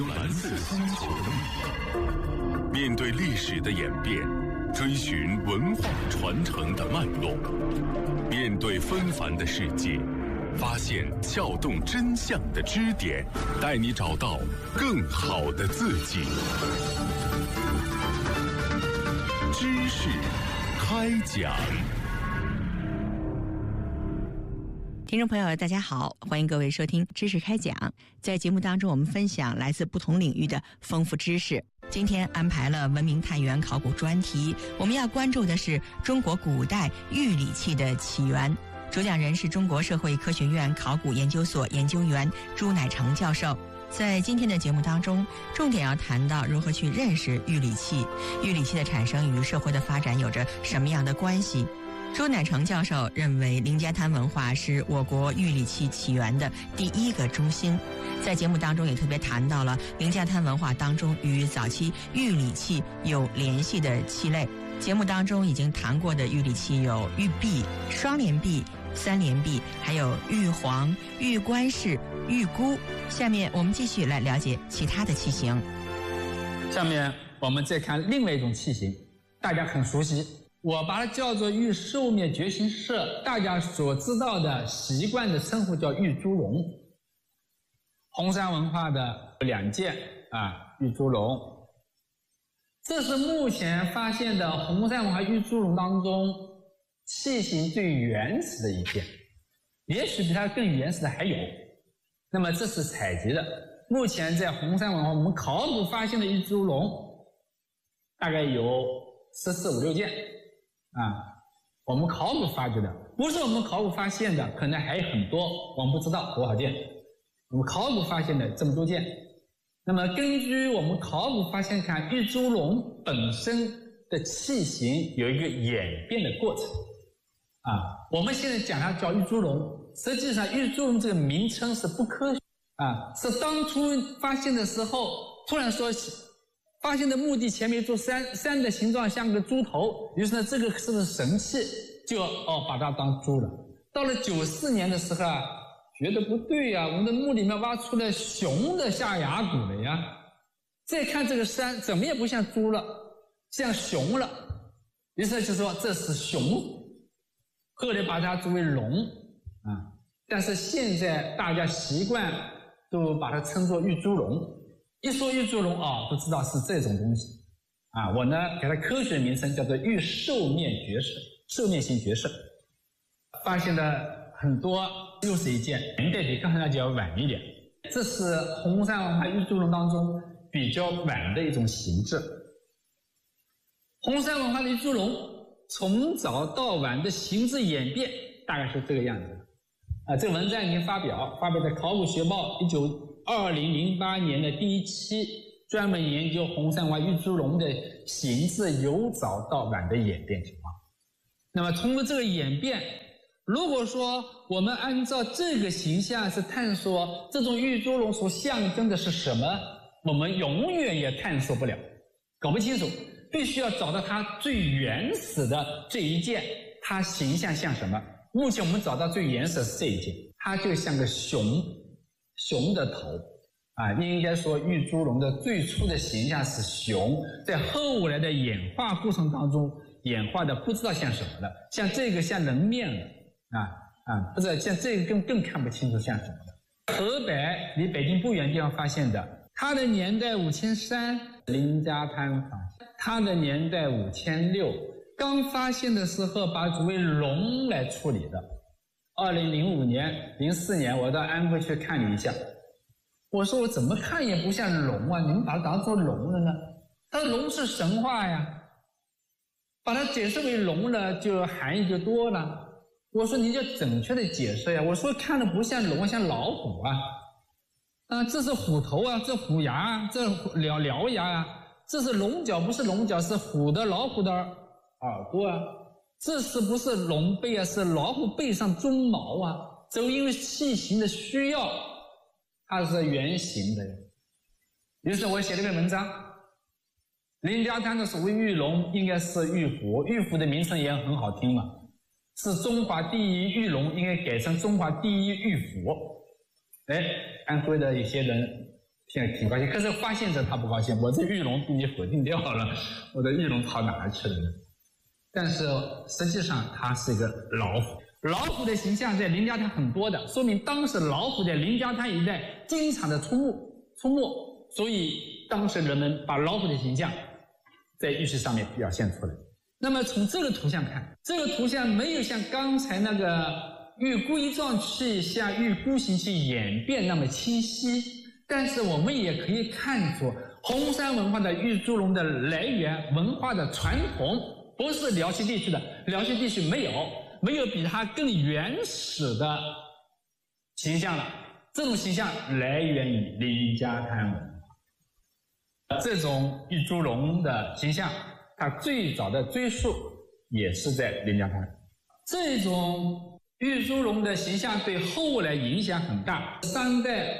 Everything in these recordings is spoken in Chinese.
蓝色星球的力量，面对历史的演变，追寻文化传承的脉络，面对纷繁的世界，发现撬动真相的支点，带你找到更好的自己。知识开讲。 听众朋友大家好，欢迎各位收听知识开讲。在节目当中，我们分享来自不同领域的丰富知识。今天安排了文明探源考古专题，我们要关注的是中国古代玉礼器的起源。主讲人是中国社会科学院考古研究所研究员朱乃成教授。在今天的节目当中，重点要谈到如何去认识玉礼器，玉礼器的产生与社会的发展有着什么样的关系。朱乃成教授认为，凌家滩文化是我国玉礼器起源的第一个中心。在节目当中也特别谈到了凌家滩文化当中与早期玉礼器有联系的器类。节目当中已经谈过的玉礼器有玉璧、双连璧、三连璧，还有玉皇、玉冠饰、玉箍。下面我们继续来了解其他的器型。 下面我们再看另外一种器型，大家很熟悉，我把它叫做玉兽面觉形式，大家所知道的习惯的称呼叫玉猪龙。红山文化的两件玉猪龙，这是目前发现的红山文化玉猪龙当中器型最原始的一件，也许比它更原始的还有。那么这是采集的，目前在红山文化我们考古发现的玉猪龙大概有14、15件我们考古发掘的，不是我们考古发现的，可能还有很多，我们不知道多少件。我们考古发现的这么多件，那么根据我们考古发现看，玉猪龙本身的器型有一个演变的过程我们现在讲它叫玉猪龙，实际上玉猪龙这个名称是不科学是当初发现的时候突然说发现的墓地前面一座山的形状像个猪头，于是呢这个是不是神器，就把它当猪了。到了94年的时候觉得不对我们的墓里面挖出了熊的下牙骨了呀，再看这个山怎么也不像猪了，像熊了，于是就说这是熊，后来把它作为龙但是现在大家习惯都把它称作玉猪龙，一说玉猪龙都知道是这种东西我呢给它科学名称叫做玉兽面觉式，兽面型觉式。发现的很多61件，年代比刚才那就要晚一点。这是红山文化玉猪龙当中比较晚的一种形制。红山文化的玉猪龙从早到晚的形制演变大概是这个样子这个文章已经发表在考古学报2008年的第一期，专门研究红山文化玉猪龙的形制由早到晚的演变情况。那么通过这个演变，如果说我们按照这个形象是探索这种玉猪龙所象征的是什么，我们永远也探索不了，搞不清楚，必须要找到它最原始的这一件，它形象像什么。目前我们找到最原始的是这一件，它就像个熊的头应该说玉猪龙的最初的形象是熊，在后来的演化过程当中演化的不知道像什么了，像这个像人面了不知道像这个更看不清楚像什么了。河北离北京不远的地方发现的，它的年代5300，凌家滩发现，它的年代5600，刚发现的时候把它作为龙来处理的。2005年、04年我到安徽去看了一下，我说我怎么看也不像龙你们把它当作龙了呢？它的龙是神话呀，把它解释为龙了就含义就多了。我说你就准确的解释呀，我说看着不像龙，像老虎这是虎头这虎牙这獠牙这是龙角，不是龙角，是虎的老虎的耳朵这是不是龙背是老虎背上鬃毛这因为器型的需要，它是圆形的。于是我写了一篇文章，凌家滩的所谓玉龙应该是玉虎，玉虎的名称也很好听嘛，是中华第一玉龙，应该改成中华第一玉虎。安徽的一些人挺高兴。可是发现者他不高兴，我这玉龙被你否定掉了，我的玉龙跑哪儿去了呢？但是实际上它是一个老虎，老虎的形象在林家滩很多的，说明当时老虎在林家滩一带经常的出没，所以当时人们把老虎的形象在玉器上面表现出来。那么从这个图像看，这个图像没有像刚才那个玉龟状器向玉孤形器演变那么清晰，但是我们也可以看出红山文化的玉猪龙的来源、文化的传统不是辽西地区的，辽西地区没有比它更原始的形象了。这种形象来源于林家滩文化。这种玉猪龙的形象，它最早的追溯也是在林家滩。这种玉猪龙的形象对后来影响很大。商代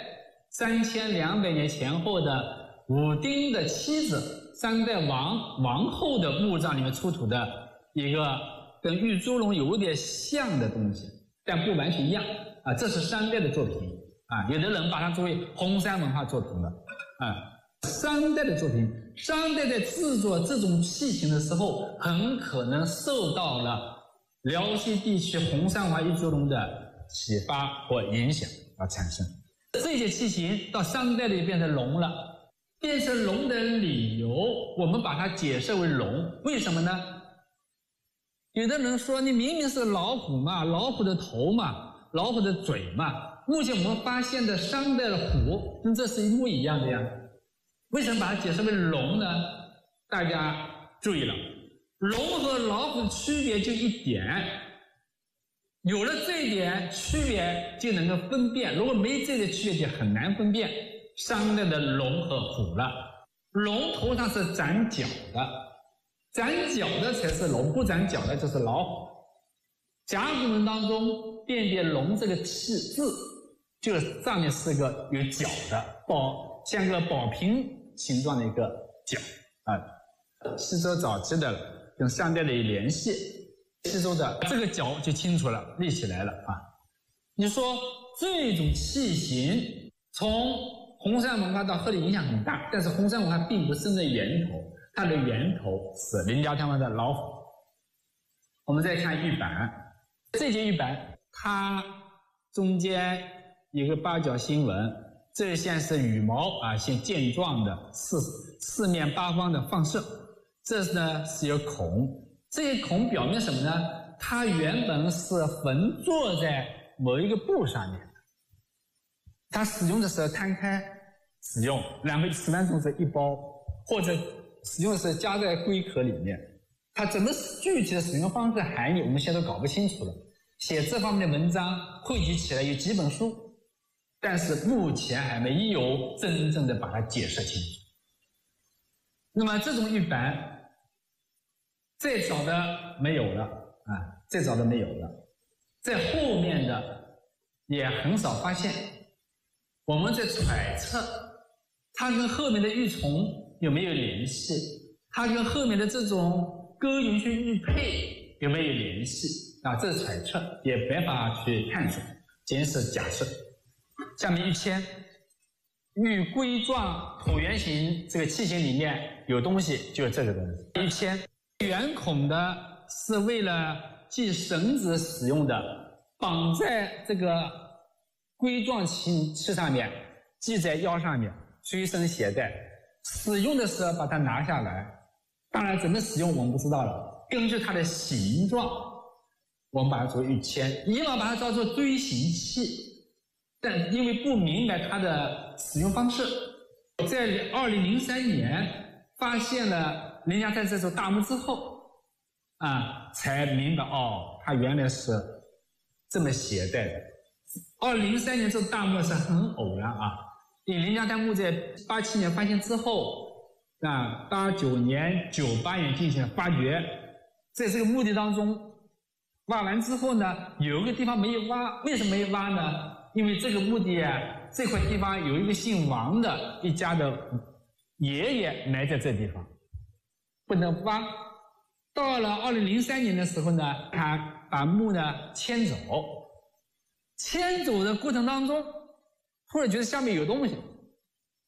3200年前后的武丁的妻子，商代王后的墓葬里面出土的一个跟玉猪龙有点像的东西，但不完全一样啊。这是商代的作品啊，有的人把它作为红山文化作品了啊。商代的作品，商代在制作这种器型的时候，很可能受到了辽西地区红山文化玉猪龙的启发或影响而产生。这些器型到商代里变成龙了，变成龙的理由，我们把它解释为龙，为什么呢？有的人说你明明是老虎嘛，老虎的头嘛，老虎的嘴嘛，目前我们发现的商代的虎跟这是一模一样的呀，为什么把它解释为龙呢？大家注意了，龙和老虎区别就一点，有了这一点区别就能够分辨，如果没这个区别就很难分辨商代的龙和虎了。龙头上是长角的，长角的才是龙，不长角的就是老虎。甲骨文当中辨别龙这个字，就上面是个有角的像个宝瓶形状的一个角啊。西周早期的跟商代的有联系，西周的这个角就清楚了，立起来了啊。你说这种器型从红山文化到后来影响很大，但是红山文化并不是在源头，它的源头是林家滩湾的老虎。我们再看玉板，这件玉板它中间有个八角星纹，这线是羽毛啊，像箭状的四面八方的放射，这呢是有孔，这些孔表明什么呢？它原本是缝坐在某一个布上面，它使用的时候摊开使用，然后使完之后一包，或者使用的时候夹在龟壳里面。它怎么具体的使用方式含义我们现在都搞不清楚了。写这方面的文章汇集起来有几本书，但是目前还没有真正的把它解释清楚。那么这种玉板再早的没有了啊，再早的没有了，在后面的也很少发现。我们在揣测它跟后面的玉琮有没有联系，它跟后面的这种歌云轩玉佩有没有联系啊？这是揣测，也没法去探索，仅是假设。下面玉签，玉龟状椭圆形这个器型里面有东西，就是这个东西。玉签圆孔的是为了系绳子使用的，绑在这个龟状器上面，系在腰上面，随身携带。使用的时候把它拿下来，当然怎么使用我们不知道了。根据它的形状，我们把它作为玉签，以往把它叫做锥形器。但因为不明白它的使用方式，在2003年发现了林家滩这座大墓之后啊，才明白哦，它原来是这么携带的。2003年这座大墓是很偶然啊，因为林家滩墓在87年发现之后啊，89年、98年进行了发掘，在这个墓地当中挖完之后呢，有一个地方没有挖，为什么没有挖呢？因为这个墓地啊，这块地方有一个姓王的一家的爷爷埋在这地方，不能挖。到了2003年的时候呢，他把墓呢迁走，迁走的过程当中，突然觉得下面有东西，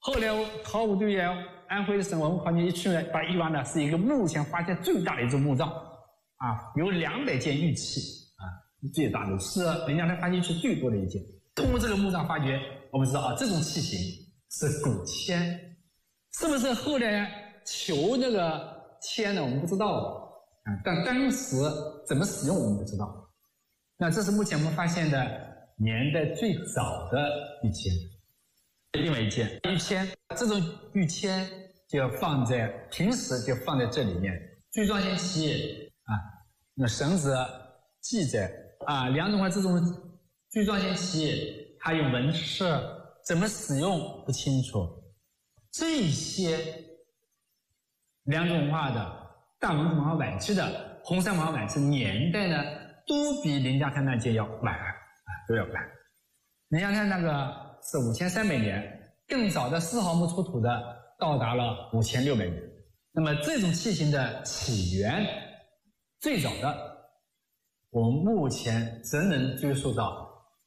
后来考古队员安徽的省文物考局一去呢，把一挖呢是一个目前发现最大的一座墓葬有200件玉器最大的是临江滩发现玉器最多的一件。通过这个墓葬发掘，我们知道这种器型是古铅，是不是后来求那个铅呢？我们不知道但当时怎么使用我们不知道。那这是目前我们发现的年代最早的玉铅。另外一件玉铅，这种玉铅就放在平时就放在这里面，柱状线器那绳子系在两种这种柱状线器它有纹饰，怎么使用不清楚。这些两种文化的大蒙古文化晚期的红山文化晚期年代呢，都比临江滩那件要晚都要晚。临江滩那个是5300年，更早的4号墓出土的到达了5600年。那么这种器型的起源最早的，我们目前只能追溯到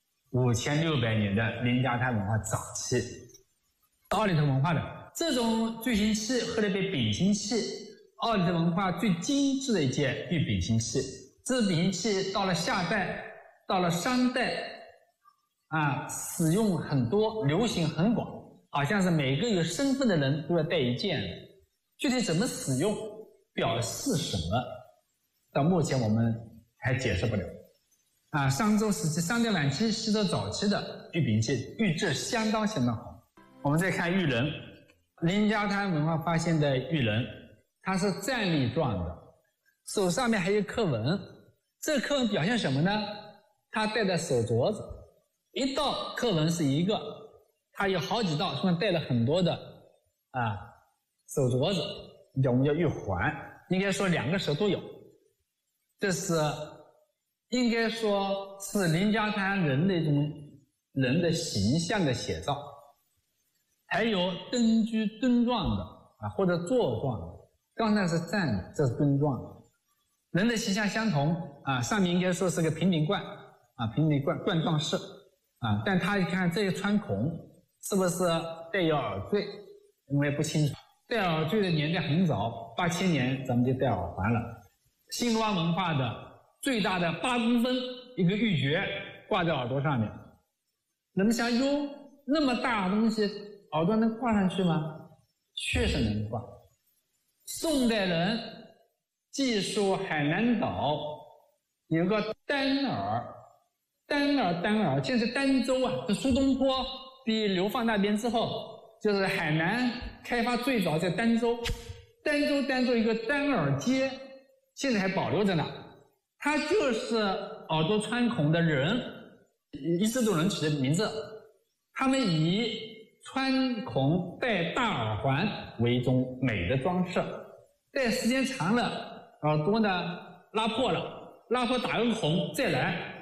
5600年的临江滩文化早期。奥里特文化的这种锯形器后来被丙形器，奥里特文化最精致的一件玉丙形器。这丙形器到了夏代，到了商代使用很多，流行很广，好像是每个有身份的人都要带一件。具体怎么使用，表示什么，到目前我们还解释不了。商周时期、商代晚期、西周早期的玉丙器玉质相当好。我们再看玉人，临江滩文化发现的玉人，它是站立状的，手上面还有刻纹。这刻纹表现什么呢？他戴的手镯子，一道刻纹是一个，它有好几道，上面戴了很多的手镯子，我们叫玉环，应该说2个手都有。这是应该说是临江滩人的一种人的形象的写照。还有蹲居蹲状的或者坐状的，刚才是站的，这是蹲状的。人的形象相同上面应该说是个平顶冠平顶冠状式但他一看这个穿孔是不是带有耳坠，我们也不清楚。戴耳坠的年代很早，8000年咱们就戴耳环了。新罗文化的最大的8公分一个玉珏挂在耳朵上面，人们想哟，那么大的东西耳朵能挂上去吗？确实能挂。宋代人记述海南岛有个丹耳，现在儋州这苏东坡被流放那边之后，就是海南开发最早在儋州一个丹耳街，现在还保留着呢。它就是耳朵穿孔的人，一直都能起的名字。他们以穿孔戴大耳环为一种美的装饰，戴时间长了，耳朵呢拉破了，拉破打个孔再来，